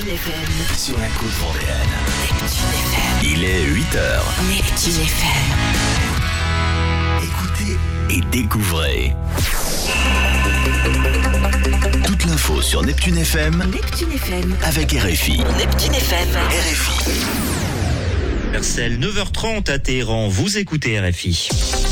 Neptune FM. Sur la côte vendéenne. Neptune FM. Il est 8h. Neptune FM. Écoutez et découvrez. Toute l'info sur Neptune FM. Neptune FM. Avec RFI. Neptune FM. RFI. Marcel, 9h30 à Téhéran. Vous écoutez RFI.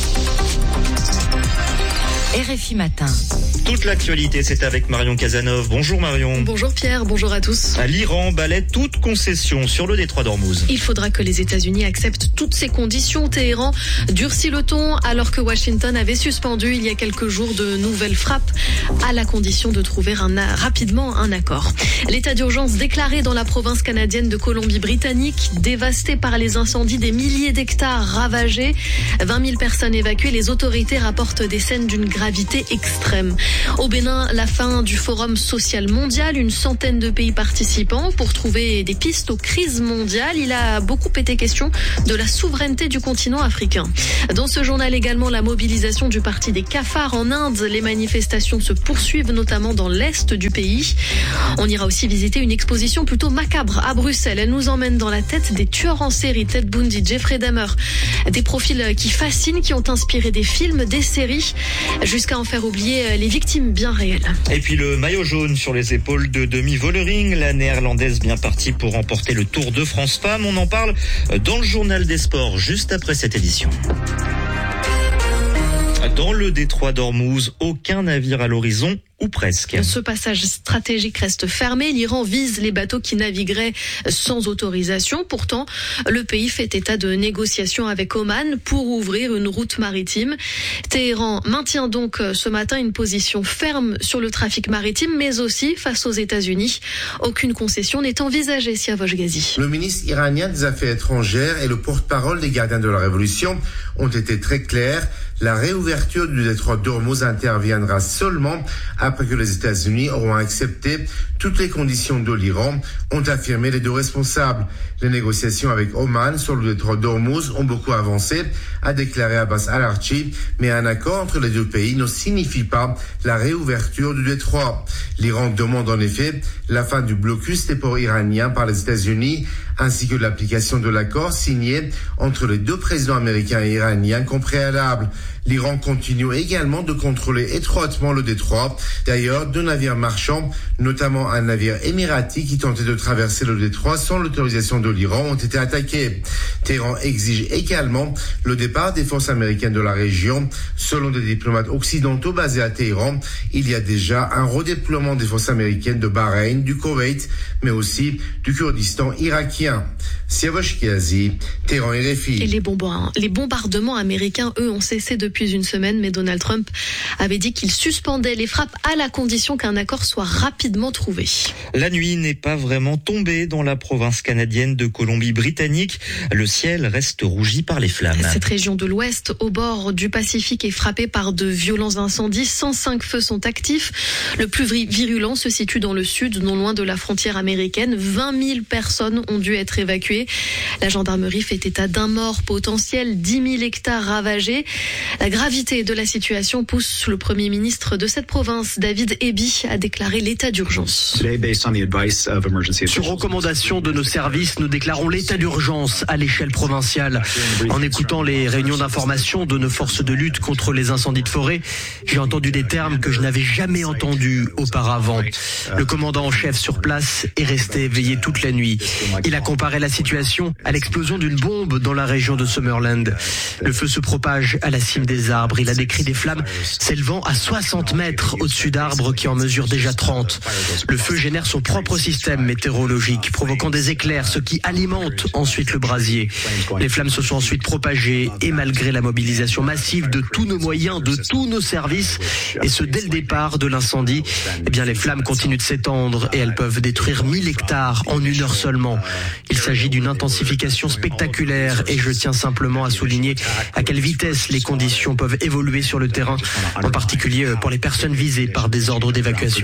RFI Matin. Toute l'actualité, c'est avec Marion Casanov. Bonjour Marion. Bonjour Pierre, bonjour à tous. L'Iran balaie toute concession sur le détroit d'Ormuz. Il faudra que les États-Unis acceptent toutes ces conditions. Téhéran durcit le ton alors que Washington avait suspendu il y a quelques jours de nouvelles frappes à la condition de trouver rapidement un accord. L'état d'urgence déclaré dans la province canadienne de Colombie-Britannique, dévastée par les incendies, des milliers d'hectares ravagés, 20 000 personnes évacuées. Les autorités rapportent des scènes d'une gravité extrême. Au Bénin, la fin du Forum social mondial, une centaine de pays participants pour trouver des pistes aux crises mondiales. Il a beaucoup été question de la souveraineté du continent africain. Dans ce journal également, la mobilisation du parti des cafards en Inde. Les manifestations se poursuivent notamment dans l'est du pays. On ira aussi visiter une exposition plutôt macabre à Bruxelles. Elle nous emmène dans la tête des tueurs en série, Ted Bundy, Jeffrey Dahmer. Des profils qui fascinent, qui ont inspiré des films, des séries, jusqu'à en faire oublier les victimes bien réelles. Et puis le maillot jaune sur les épaules de Demi Vollering, la néerlandaise bien partie pour remporter le Tour de France Femmes. On en parle dans le journal des sports juste après cette édition. Dans le détroit d'Ormuz, aucun navire à l'horizon, ou presque. Ce passage stratégique reste fermé. L'Iran vise les bateaux qui navigueraient sans autorisation. Pourtant, le pays fait état de négociations avec Oman pour ouvrir une route maritime. Téhéran maintient donc ce matin une position ferme sur le trafic maritime, mais aussi face aux États-Unis. Aucune concession n'est envisagée, Siavosh Ghazi. Le ministre iranien des Affaires étrangères et le porte-parole des gardiens de la Révolution ont été très clairs. La réouverture du détroit d'Ormuz interviendra seulement après que les États-Unis auront accepté toutes les conditions de l'Iran, ont affirmé les deux responsables. Les négociations avec Oman sur le détroit d'Ormuz ont beaucoup avancé, a déclaré Abbas Al-Archi, mais un accord entre les deux pays ne signifie pas la réouverture du détroit. L'Iran demande en effet la fin du blocus des ports iraniens par les États-Unis, ainsi que l'application de l'accord signé entre les deux présidents américains et iraniens comme préalable. L'Iran continue également de contrôler étroitement le détroit. D'ailleurs, deux navires marchands, notamment un navire émirati qui tentait de traverser le détroit sans l'autorisation de l'Iran, ont été attaqués. Téhéran exige également le départ des forces américaines de la région. Selon des diplomates occidentaux basés à Téhéran, il y a déjà un redéploiement des forces américaines de Bahreïn, du Koweït, mais aussi du Kurdistan irakien. Siavosh Ghazi, Téhéran RFI. Et les bombardements américains, eux, ont cessé depuis une semaine, mais Donald Trump avait dit qu'il suspendait les frappes à la condition qu'un accord soit rapidement trouvé. La nuit n'est pas vraiment tombée dans la province canadienne de Colombie-Britannique. Le ciel reste rougi par les flammes. Cette région de l'Ouest, au bord du Pacifique, est frappée par de violents incendies. 105 feux sont actifs. Le plus virulent se situe dans le sud, non loin de la frontière américaine. 20 000 personnes ont dû être évacuées. La gendarmerie fait état d'un mort potentiel, 10 000 hectares ravagés. La gravité de la situation pousse le Premier ministre de cette province, David Eby, à déclarer l'état d'urgence. Sur recommandation de nos services, nous déclarons l'état d'urgence à l'échelle provinciale. En écoutant les réunions d'information de nos forces de lutte contre les incendies de forêt, j'ai entendu des termes que je n'avais jamais entendus auparavant. Le commandant en chef sur place est resté éveillé toute la nuit. Il a comparé la situation à l'explosion d'une bombe dans la région de Summerland. Le feu se propage à la cime des arbres. Il a décrit des flammes s'élevant à 60 mètres au-dessus d'arbres qui en mesurent déjà 30. Le feu génère son propre système météorologique, provoquant des éclairs, ce qui alimente ensuite le brasier. Les flammes se sont ensuite propagées et malgré la mobilisation massive de tous nos moyens, de tous nos services, et ce dès le départ de l'incendie, eh bien les flammes continuent de s'étendre et elles peuvent détruire 1000 hectares en une heure seulement. Il s'agit d'une intensification spectaculaire et je tiens simplement à souligner à quelle vitesse les conditions peuvent évoluer sur le terrain, en particulier pour les personnes visées par des ordres d'évacuation.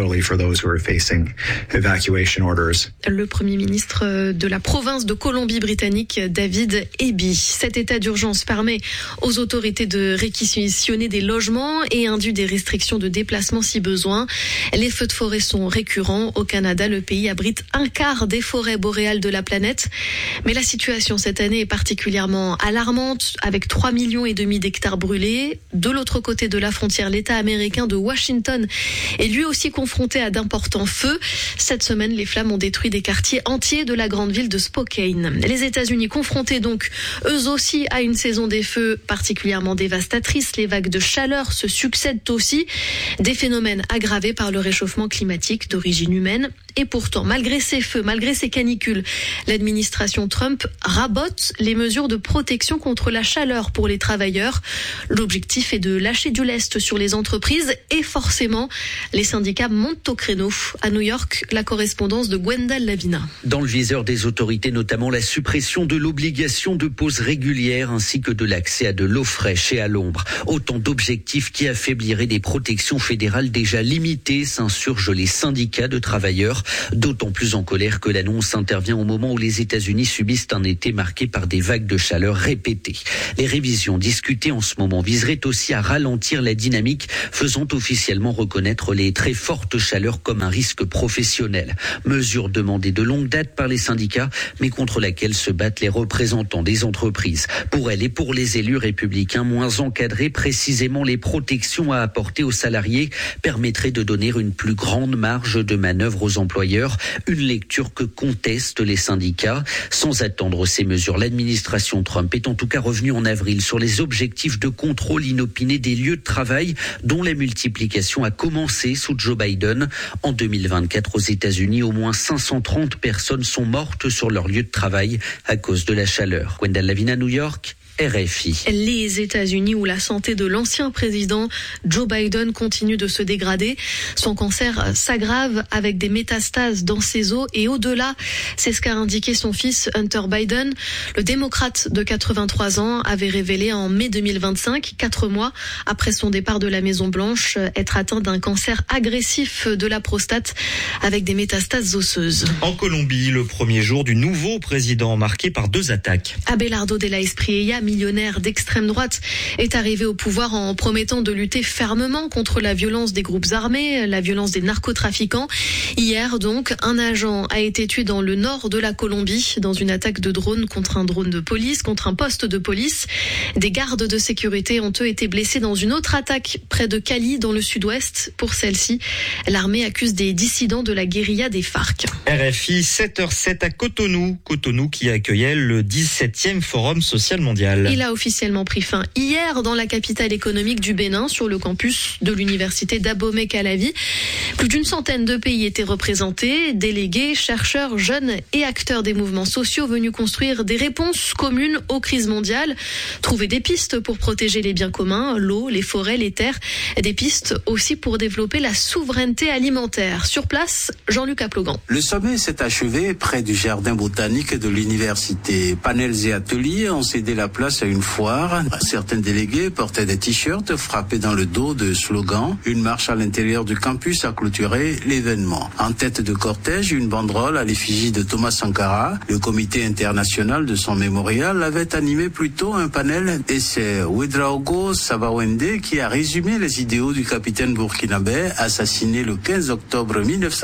Le Premier ministre de la province de Colombie-Britannique, David Eby. Cet état d'urgence permet aux autorités de réquisitionner des logements et induit des restrictions de déplacement si besoin. Les feux de forêt sont récurrents. Au Canada, le pays abrite un quart des forêts boréales de la planète. Mais la situation cette année est particulièrement alarmante, avec 3,5 millions d'hectares brûlés. De l'autre côté de la frontière, l'État américain de Washington est lui aussi confronté à d'importants feux. Cette semaine, les flammes ont détruit des quartiers entiers de la grande ville de Spokane. Les États-Unis confrontés donc, eux aussi, à une saison des feux particulièrement dévastatrice. Les vagues de chaleur se succèdent aussi. Des phénomènes aggravés par le réchauffement climatique d'origine humaine. Et pourtant, malgré ces feux, malgré ces canicules, l'administration Trump rabote les mesures de protection contre la chaleur pour les travailleurs. L'objectif est de lâcher du lest sur les entreprises et forcément, les syndicats montent au créneau. À New York, la correspondance de Gwendal Lavina. Dans le viseur des autorités, notamment la suppression de l'obligation de pause régulière ainsi que de l'accès à de l'eau fraîche et à l'ombre. Autant d'objectifs qui affaibliraient des protections fédérales déjà limitées, s'insurgent les syndicats de travailleurs, d'autant plus en colère que l'annonce intervient au moment où les États-Unis subissent un été marqué par des vagues de chaleur répétées. Les révisions discutées en ce moment viseraient aussi à ralentir la dynamique, faisant officiellement reconnaître les très fortes chaleurs comme un risque professionnel. Mesure demandée de longue date par les syndicats, mais contre laquelle se battent les représentants des entreprises. Pour elles et pour les élus républicains moins encadrés, précisément les protections à apporter aux salariés permettraient de donner une plus grande marge de manœuvre aux employeurs, une lecture que contestent les syndicats. Sans attendre ces mesures, l'administration Trump est en tout cas revenue en avril sur les objectifs de contrôle inopiné des lieux de travail, dont la multiplication a commencé sous Joe Biden. En 2024, aux États-Unis, au moins 530 personnes sont mortes sur leur lieu de travail à cause de la chaleur. Gwendal Lavina, New York. RFI. Les États-Unis où la santé de l'ancien président Joe Biden continue de se dégrader. Son cancer s'aggrave avec des métastases dans ses os et au-delà. C'est ce qu'a indiqué son fils Hunter Biden. Le démocrate de 83 ans avait révélé en mai 2025, 4 mois après son départ de la Maison-Blanche, être atteint d'un cancer agressif de la prostate avec des métastases osseuses. En Colombie, le premier jour du nouveau président marqué par 2 attaques. Abelardo de la Espriella, millionnaire d'extrême droite, est arrivé au pouvoir en promettant de lutter fermement contre la violence des groupes armés, la violence des narcotrafiquants. Hier, donc, un agent a été tué dans le nord de la Colombie dans une attaque de drone contre un drone de police, contre un poste de police. Des gardes de sécurité ont eux été blessés dans une autre attaque près de Cali, dans le sud-ouest. Pour celle-ci, l'armée accuse des dissidents de la guérilla des FARC. RFI, 7h07 à Cotonou. Cotonou qui accueillait le 17e Forum social mondial. Il a officiellement pris fin hier dans la capitale économique du Bénin, sur le campus de l'université d'Abomey-Calavi. Plus d'une centaine de pays étaient représentés, délégués, chercheurs, jeunes et acteurs des mouvements sociaux venus construire des réponses communes aux crises mondiales, trouver des pistes pour protéger les biens communs, l'eau, les forêts, les terres, des pistes aussi pour développer la souveraineté alimentaire. Sur place, Jean-Luc Aplogan. Le sommet s'est achevé près du jardin botanique de l'université. Panels et ateliers ont cédé la place à une foire. Certains délégués portaient des t-shirts frappés dans le dos de slogans. Une marche à l'intérieur du campus a clôturé l'événement. En tête de cortège, une banderole à l'effigie de Thomas Sankara. Le comité international de son mémorial avait animé plutôt un panel et c'est Ouedraogo Sabawende qui a résumé les idéaux du capitaine burkinabé assassiné le 15 octobre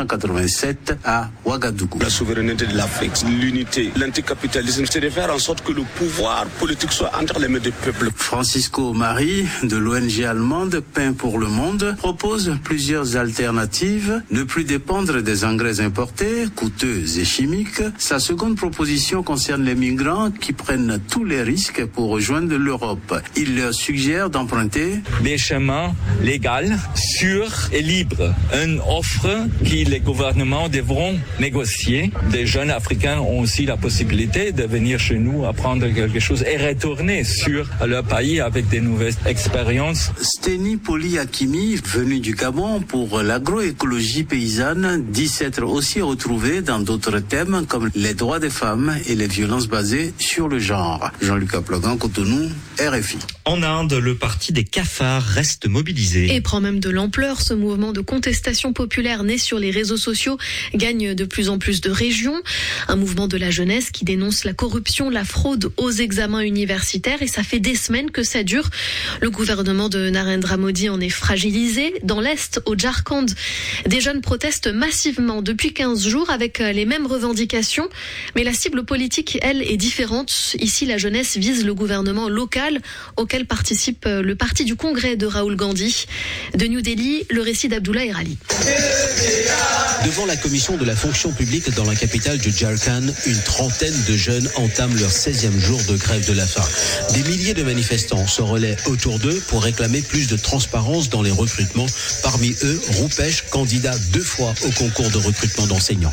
1987 à Ouagadougou. La souveraineté de l'Afrique, l'unité, l'anticapitalisme, c'est de faire en sorte que le pouvoir politique soit entre les mains des peuples. Francisco Mari, de l'ONG allemande Pain pour le Monde, propose plusieurs alternatives. Ne plus dépendre des engrais importés, coûteux et chimiques. Sa seconde proposition concerne les migrants qui prennent tous les risques pour rejoindre l'Europe. Il leur suggère d'emprunter des chemins légaux, sûrs et libres. Une offre que les gouvernements devront négocier. Des jeunes Africains ont aussi la possibilité de venir chez nous apprendre quelque chose et retourner sur leur pays avec des nouvelles expériences. Steny Polyakimi, venu du Gabon pour l'agroécologie paysanne, dit s'être aussi retrouvé dans d'autres thèmes comme les droits des femmes et les violences basées sur le genre. Jean-Luc Aplogan, Cotonou, RFI. En Inde, le parti des cafards reste mobilisé. Et prend même de l'ampleur. Ce mouvement de contestation populaire né sur les réseaux sociaux gagne de plus en plus de régions. Un mouvement de la jeunesse qui dénonce la corruption, la fraude aux examens universitaires. Et ça fait des semaines que ça dure. Le gouvernement de Narendra Modi en est fragilisé. Dans l'Est, au Jharkhand, des jeunes protestent massivement depuis 15 jours avec les mêmes revendications. Mais la cible politique, elle, est différente. Ici, la jeunesse vise le gouvernement local auquel participe le parti du Congrès de Rahul Gandhi. De New Delhi, le récit d'Abdullah Erali. Devant la commission de la fonction publique dans la capitale du Jharkhand, une trentaine de jeunes entament leur 16e jour de grève de la faim. Des milliers de manifestants se relaient autour d'eux pour réclamer plus de transparence dans les recrutements. Parmi eux, Rupesh, candidat 2 fois au concours de recrutement d'enseignants.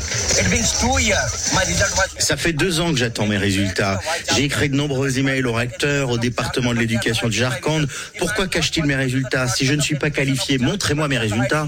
Ça fait 2 ans que j'attends mes résultats. J'ai écrit de nombreux emails au recteur, au département de l'éducation du Jharkhand. Pourquoi cache-t-il mes résultats? Si je ne suis pas qualifié, montrez-moi mes résultats.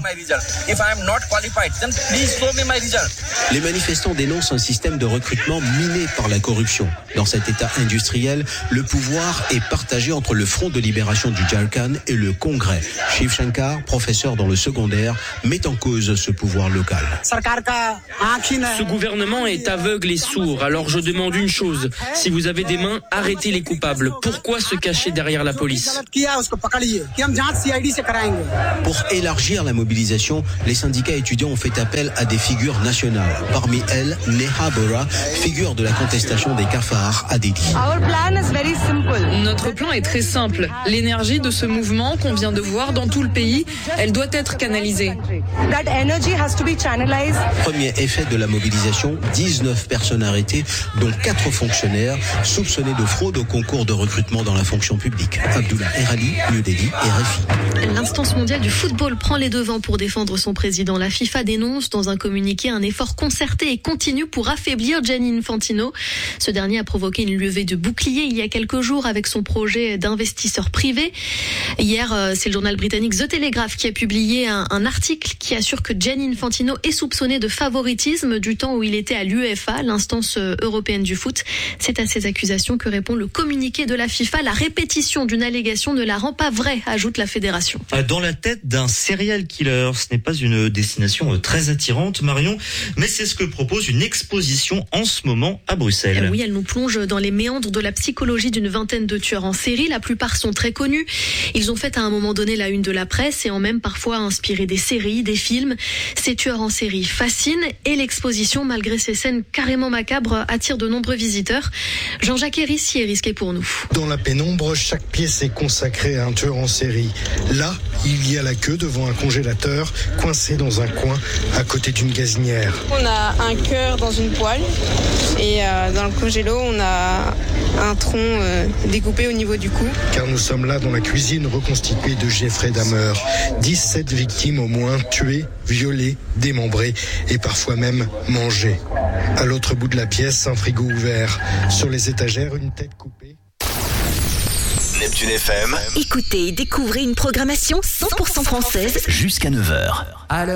Les manifestants dénoncent un système de recrutement miné par la corruption. Dans cet état industriel, le pouvoir est partagé entre le Front de libération du Jharkhand et le Congrès. Shiv Shankar, professeur dans le secondaire, met en cause ce pouvoir local. Ce gouvernement est aveugle et sourd. Alors je demande une chose. Si vous avez des mains, arrêtez les coupables. Pourquoi se cacher derrière la police? Pour élargir la mobilisation, les syndicats étudiants ont fait appel à des figures nationales. Parmi elles, Neha Bora, figure de la contestation des cafards à Delhi. Notre plan est très simple. L'énergie de ce mouvement qu'on vient de voir dans tout le pays, elle doit être canalisée. Premier effet de la mobilisation, 19 personnes arrêtées, dont 4 fonctionnaires soupçonnés de fraude au concours de recrutement dans la fonction publique. Abdullah Erali, New Delhi, RFI. L'instance mondiale du football prend les devants pour défendre son président. La FIFA dénonce dans un communiqué un effort concerté et continu pour affaiblir Gianni Infantino. Ce dernier a provoqué une levée de bouclier il y a quelques jours avec son projet d'investisseur privé. Hier, c'est le journal britannique The Telegraph qui a publié un article qui assure que Gianni Infantino est soupçonné de favoritisme du temps où il était à l'UEFA, l'instance européenne du foot. C'est à ces accusations que répond le communiqué de la FIFA. La répétition d'une allégation ne la rend pas vraie, ajoute la fédération. Dans la tête d'un serial killer, ce n'est pas une destination très attirante, Marion, mais c'est ce que propose une exposition en ce moment à Bruxelles. Oui, elle nous plonge dans les méandres de la psychologie d'une vingtaine de tueurs en série. La plupart sont très connus. Ils ont fait à un moment donné la une de la presse et ont même parfois inspiré des séries, des films. Ces tueurs en série fascinent et l'exposition, malgré ses scènes carrément macabres, attire de nombreux visiteurs. Jean-Jacques Hérissi est risqué pour nous. Dans la pénombre, chaque pièce est consacrée à un tueur en série. Là, il y a la queue devant un congélateur, coincé dans un coin, à côté d'une gazinière. On a un cœur dans une poêle et dans le congélo, on a un tronc découpé au niveau du cou. Car nous sommes là dans la cuisine reconstituée de Jeffrey Dahmer. 17 victimes au moins tuées, violées, démembrées et parfois même mangées. À l'autre bout de la pièce, un frigo ouvert. Sur les étagères, une tête coupée. Neptune FM. Écoutez et découvrez une programmation 100% française Jusqu'à 9h.